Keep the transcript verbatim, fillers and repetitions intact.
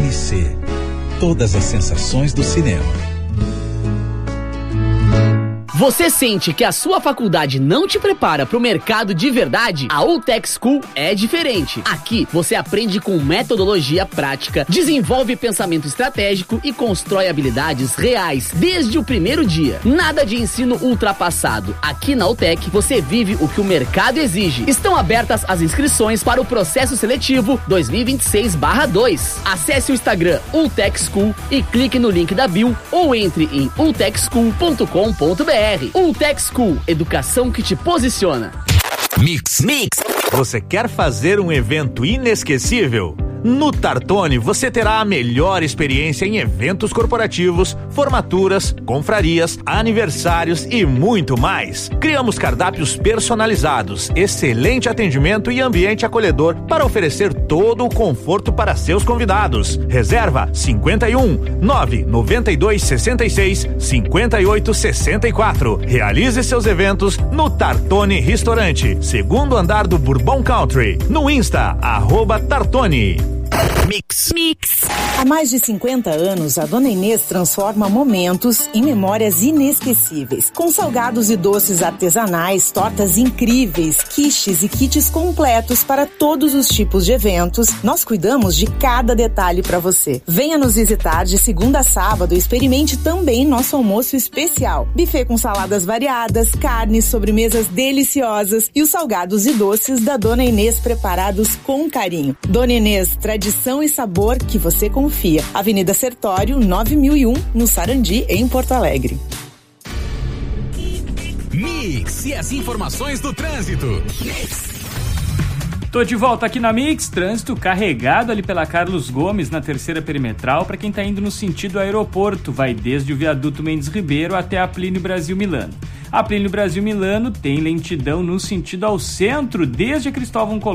C I C. Todas as sensações do cinema. Você sente que a sua faculdade não te prepara para o mercado de verdade? A UTech School é diferente. Aqui você aprende com metodologia prática, desenvolve pensamento estratégico e constrói habilidades reais desde o primeiro dia. Nada de ensino ultrapassado. Aqui na UTech você vive o que o mercado exige. Estão abertas as inscrições para o processo seletivo dois mil e vinte e seis barra dois. Acesse o Instagram UTech School e clique no link da bio ou entre em u tech school ponto com ponto b r. UTech School, educação que te posiciona. Mix, mix. Você quer fazer um evento inesquecível? No Tartone você terá a melhor experiência em eventos corporativos, formaturas, confrarias, aniversários e muito mais. Criamos cardápios personalizados, excelente atendimento e ambiente acolhedor para oferecer todo o conforto para seus convidados. Reserva cinquenta e um, nove noventa e dois, sessenta e seis, cinquenta e oito, sessenta e quatro. Realize seus eventos no Tartone Restaurante, segundo andar do Bourbon Country. No Insta, arroba Tartone. Mix. Mix. Há mais de cinquenta anos, a Dona Inês transforma momentos em memórias inesquecíveis. Com salgados e doces artesanais, tortas incríveis, quiches e kits completos para todos os tipos de eventos, nós cuidamos de cada detalhe para você. Venha nos visitar de segunda a sábado e experimente também nosso almoço especial. Buffet com saladas variadas, carnes, sobremesas deliciosas e os salgados e doces da Dona Inês preparados com carinho. Dona Inês, tradição e sabor que você confia. Avenida Sertório, nove mil e um, no Sarandi, em Porto Alegre. Mix e as informações do trânsito. Mix. Tô de volta aqui na Mix, trânsito carregado ali pela Carlos Gomes na terceira perimetral para quem tá indo no sentido aeroporto, vai desde o viaduto Mendes Ribeiro até a Plínio Brasil Milano. A Plínio Brasil Milano tem lentidão no sentido ao centro desde Cristóvão Colombo